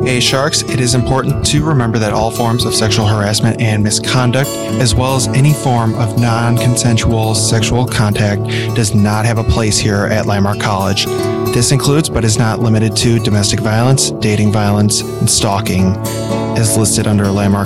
Hey Sharks, it is important to remember that all forms of sexual harassment and misconduct, as well as any form of non-consensual sexual contact, does not have a place here at Landmark College. This includes, but is not limited to, domestic violence, dating violence, and stalking, as listed under Landmark